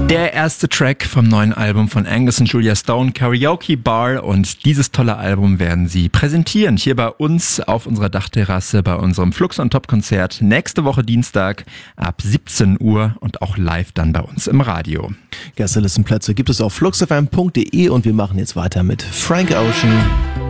Der erste Track vom neuen Album von Angus und Julia Stone, Karaoke Bar, und dieses tolle Album werden sie präsentieren hier bei uns auf unserer Dachterrasse bei unserem Flux on Top Konzert nächste Woche Dienstag ab 17 Uhr und auch live dann bei uns im Radio. Gästelistenplätze gibt es auf fluxfm.de und wir machen jetzt weiter mit Frank Ocean.